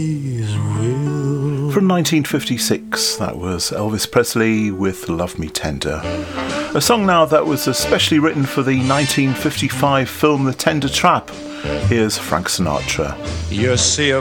From 1956, that was Elvis Presley with Love Me Tender. A song now that was especially written for the 1955 film The Tender Trap. Here's Frank Sinatra. You see a